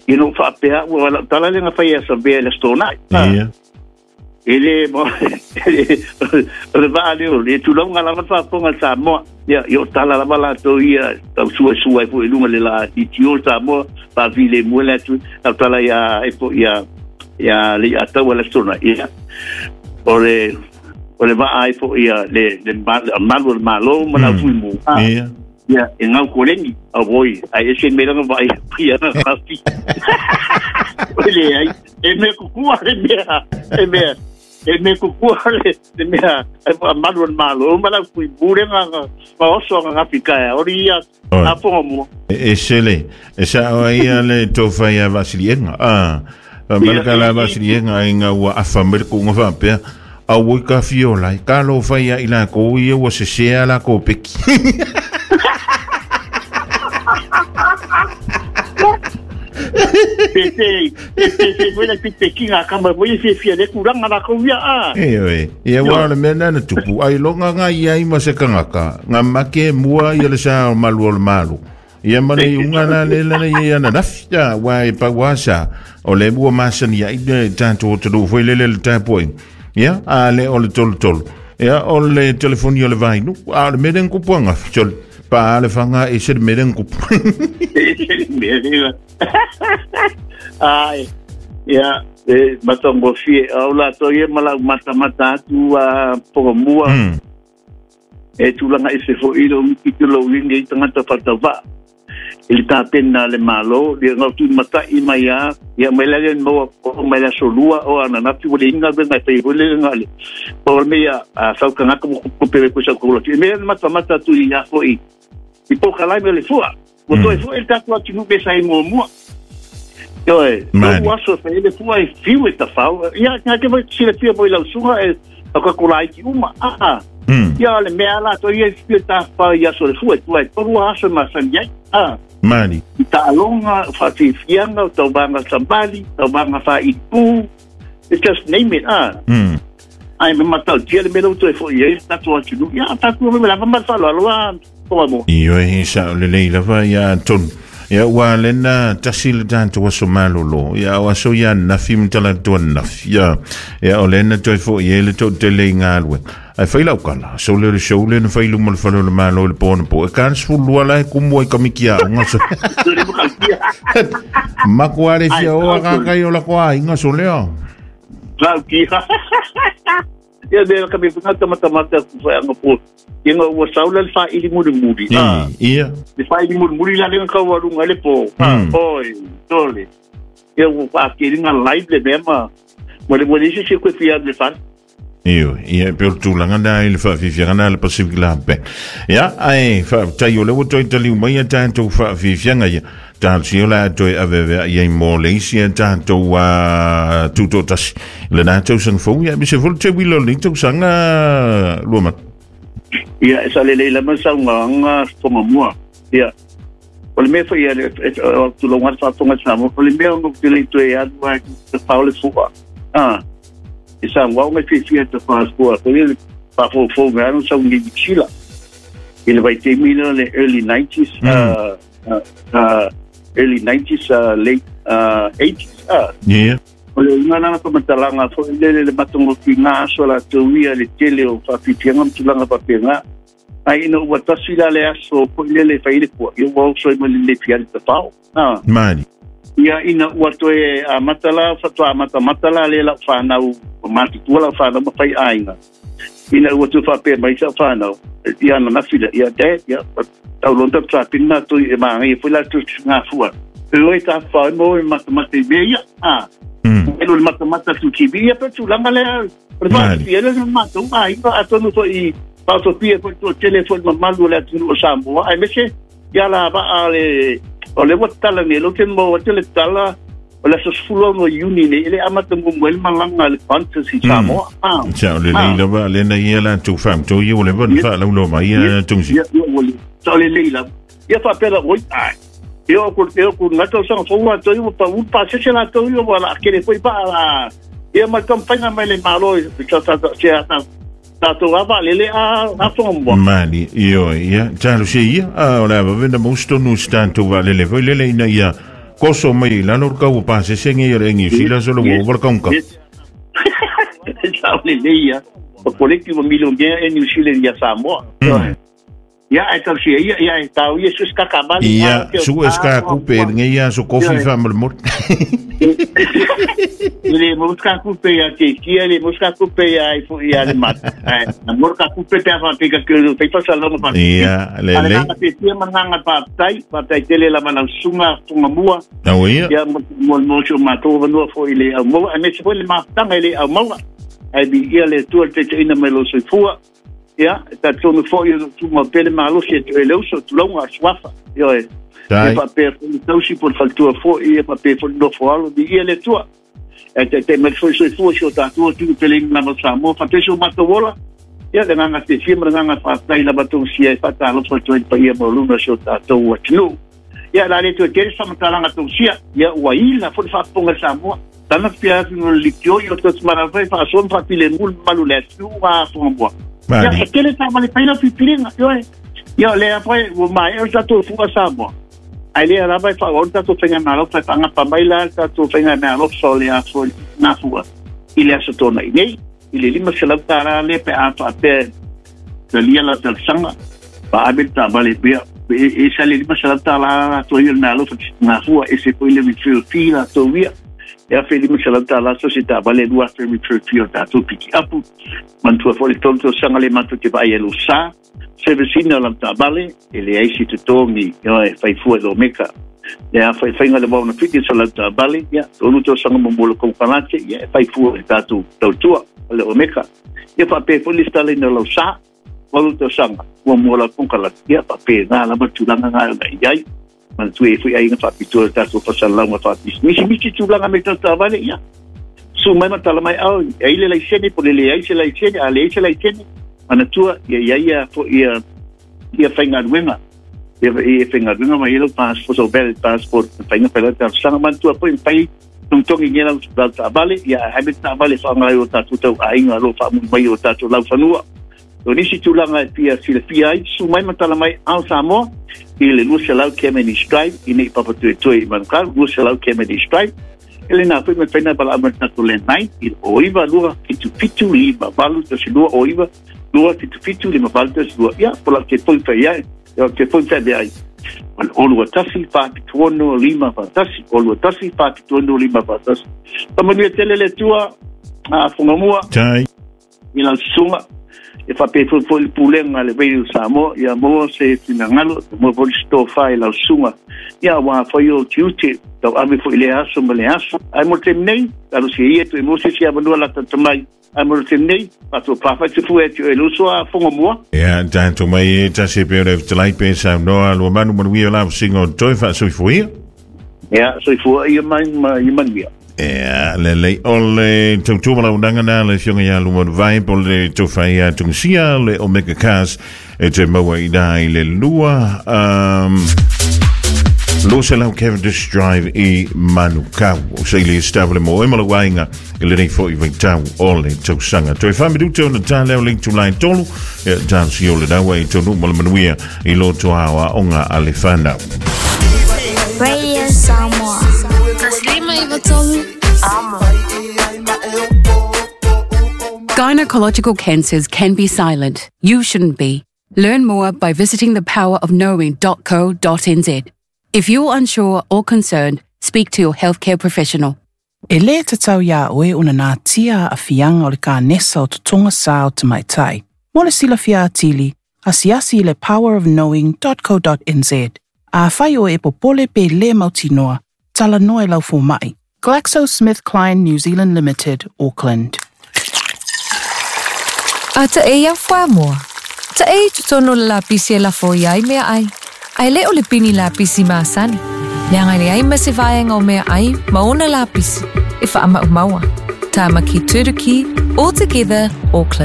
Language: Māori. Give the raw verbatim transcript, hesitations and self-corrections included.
ino fa pea wala tala le nga fa ya sa be le stona ia ele mo ele va ali le tu lo nga la fa ponga sa mo ya yo tala la bala to ia ta su su ai fu lunga le la i tio sa mo pa vile mo la tu tala ya e po ya ya le ata wala stona ia ore ore va ai po ia le le malo malo mo la fu mo ia ya en au koleni a voi ai ese me lo vai pria na rafi ele ai e me ku le me e me e me ku le me a malo malo mala ku bure nga pa oso nga fika ori ya a pomo e sele e sa ia le to fai a vasilienga ah malaka la vasilienga inga wa afamel ku nga fa a wo ka fiola ka lo fai a ila ko ia wo se se ala ko peki Pete, pete, foi na Pequinha, cama, foi esse fia de curang na kovia ah. Eh, e wala mena na tupu ai longa nga ia ma se kangaka. Nga make mua ia le sa malu malu. Ia mane unga na le na ia na nafia wa pa wasa. O le bua masan ia ide tanto to foi le le tapoin. Ia ale o le tol tol. Ia o le telefoni o le vai nu. A le meden ku ponga chol. Pa le fanga e se meden ku. Ai, ya, eh, matongo fie, aula to ye mala mata mata tu a pomua. E tu langa ese fo ilo mikitulo wingi tanga ta fatava. Il ta pena le malo, le ngatu mata imaya, ya melale mo o mela solua o ana na tu le inga benga te bole ngale. Por me ya sa kana ko ko pe ko sa ko lo. Me mata mata tu ya fo i. I po kala me le fua. Mo to e fo el ta tu tu be sai mo mo. Yo, eu acho que ele foi fio e tafau. Ya, ya que vai se fio foi lá suga é a calcular que uma. Ah. Ya le me ala to ia fio tafau ya so foi, foi. Por acho mas já. Ah. Mani. Ta longa fa fi fianga to banga sambali, to banga fa ipu. It's just name it. Ah. Mm. Ai me matou, dia me lo to foi, ia ta to tu. Ya, ta tu me la ma fa lo lo. Como? Io e sa le le la va ya ton. Ya wa lena tasile tanto waso malolo ya waso ya na fim tala to na ya ya olena to fo ye le to tele ngalwe ai fai la kala so le show le fai lu mal falo le malo le pon po kan su lu ala ku mo ka mikia ngaso ma kwale fia o ka ka yo la kwa ngaso le o claro que ya de ka me funa tama tama ta ku fa ngapo yenga wa saula fa ili muri muri ah iya de fa ili muri muri la le ka wa lunga le po oi tole eu fa que linga live le mema mo le mo dice che que fia de fan io ia per tu la ngana il fa fi fianga le pacific la pe ya ai fa tayo le wo to itali mai tanto fa fi fianga ya tanto la to aveva ia in Malaysia tanto wa tutto tas le na to sang fo ya bi se vol te wilo link to sanga lo ma ya esa le le ma sa nga toma mua ya o le me foi ya tu lo ngar fa tonga sa mo o le me no que le to ya wa te paule fuwa ah esa wa me fi fi te fa fuwa ko le pa fo fo ga no sa ngi chila ele vai ter mina le early nineties uh uh early nineties uh late uh eighties ah yeah ole ngana na komentalanga fo le le matongo ki nga so la tuia le tele o fa fitianga mtulanga pa penga ai no wata sila le aso po le le faile ko yo wo so mo le fial ta pau ah mani ia ina wato e a matala fa to a mata matala le la fa na u mati tu la fa na ma fai ainga ina wato fa pe mai sa fa na ia na fila ia te ia tau lonta tra pinna to e ma ngai foi la tu nga fuwa lo ta fa mo mata mata beia ah elo le mata mata tu kibia pe tu langa le per fa fiele le mata ai pa atono to i pa to pia ko to telefon ma malu le tu o sambo ai mese ya la ba ale o le wotala ne lo ke mo tele tala o le sosfulo no uni ne ele amata mo mo malanga le fantasy samo ah ciao le le ba le na yela tu fam to yo le bon fa lo ma ya tungsi ya yo le le la ya fa pela oi ai eu porque eu com na tua são uma tua para um passe se na tua eu vou lá que ele foi para e uma campanha mais le malo já está já está tá tua vale ele a a fombo mali io ia já lo sei ah olha va vendo muito no stanto vale le vai le le ia koso mai la no ka upa se sengi yo engi sila solo wo vor konka sa le leia o colectivo milonguer en New Zealand ya Samoa ya eta si ya ya eta o yesu ska kabali ya su ska kupe ngi ya su kofi family mot le muska kupe ya ke kia le muska kupe ya ifo ya le mat amor ka kupe te fa pe ka ke pe fa salo ma ya le le ala te te mananga pa tai pa tai tele la mana sunga funga mua na we ya mo mo cho ma to no fo ile mo ane se le ma tanga ile mo ai bi ile tu te te ina melo se fua ya ta tu no fo yo tu mo pele malo se te le uso tu longa swafa yo e pa pe to si por faltua fo e pa pe fo no fo alo bi ile tu e te te me fo se fo so ta tu tu pele na mo sa mo fa te so ma to vola ya de nanga te si mranga fa tai la batung si e fa ta lo fo to pa ye mo lu no so ta to wa tu ya la le tu te sa ma ta la tu si ya wa ila fo fa ponga sa mo tana pia no likio yo to smara fa fa so fa pile mul malu le tu wa fo mo ya ke le ta mali paina pipiringa yo e yo le apoi o mai o ta to fu sa mo ai le ara vai fa o ta to fenga na lo fa tanga pa mai la ta to fenga na lo so le a so na fu ile aso to nei nei ile lima se la ta le pe a fa pe de lia la ta sanga pa abita vale be e sa le lima se la ta la to il na lo fa na fu e se poi le mi fil fila to via e a feli mi salata la società vale due per mi trofeo da tu picchi apu man tu fuori tonto sanga le manto che vai lo sa se vicino la vale e le ai si tongi io e fai fuori do meca e a fai fai le buona picchi salata vale ya tu to sanga mo bolo con palazzi e fai fuori da tu tu tua le meca e fa pe fuori stale no lo sa mo to sanga mo mo la con la ya pa pe na la batulanga na ai man tu e fui ai na fapitura ta so fa sala ma fa mi mi ci tu langa me ta vale ya su mai ma tala mai au ai le laiseni po le ai se laiseni a le se laiseni ana tu ya ya ya fo ya ya fenga wenga ya e fenga wenga mai lo passport o bel passport fenga pela ta sanga man tu po pai tung tung ngi la ta vale ya habit ta vale fa ngai o ta tu ta ai nga lo fa mu mai o ta tu la fanua lo ni si tu langa pia si le pia su mai ma tala mai al samo ile lu se lau Kemeni Stripe ini papa tu tu man kal lu se lau Kemeni Stripe ele na foi me pena para amerta tu le nai il oiva lu fitu fitu li ba balu to se lu oiva lu fitu fitu li ma balu to se lu ya por la que foi fe ya ya que foi fe de ai on olu tasi pa tu no lima pa tasi olu tasi pa tu no lima pa tasi tamo ni tele le tua a fongamua tai ila sunga e fa pe fo il pulenga le veiu samo ya mo se finangalo mo vol sto fai la sunga ya wa fo yo tuti to ami fo ile aso mo le aso ai mo temnei alo se ie to mo se si abandua la tamai ai mo temnei pa to pa fa tu e tu e lo so a fongo mo ya tanto mai ta se pe re tlai pe sa no lo manu mo wi la singo toi fa so fo ia ya so fo ia mai mai man via ja, le le ole tu tu mala undanga na le fionga ya lumo vai pol le tu fai a tu sia le omega cas e te mo i dai le lua um lo se la Cavendish Drive i Manukau o se le stable mo e mala wainga e le fo i vintau ole tu sanga tu fa mi du tu na tale link to line tolu e dan si ole da way tu no mala manuia i lo to awa onga alefana Radio Samoa. Gynecological cancers can be silent. You shouldn't be. Learn more by visiting the power of knowing dot co dot n z. If you're unsure or concerned, speak to your healthcare professional. E le te tau ia oe una nā tia a fianga o le ka nesa o tutonga sa o te mai tai. Mo le sila fia atili, asiasi i le power of knowing dot co dot n z. A whai o e popole pe le mautinoa, tala noe lau fo mai. GlaxoSmithKline New Zealand Limited, Auckland. A ta e ia wha moa. Ta e tutono la lapisi e la fo iai mea ai. Ai le o le pini lapisi maasani. Leanga le ai mase vaenga o mea ai, maona lapisi. E wha ama umaua. Ta maki turuki, all together, Auckland.